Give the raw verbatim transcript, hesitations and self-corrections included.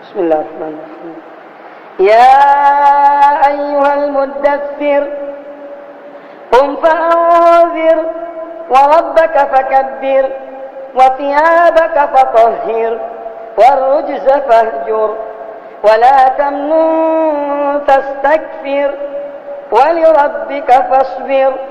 بسم الله الرحمن الرحيم. يا أيها المدثر قم فأنذر وربك فكبر وثيابك فطهر والرجز فاهجر ولا تمنن تستكثر ولربك فاصبر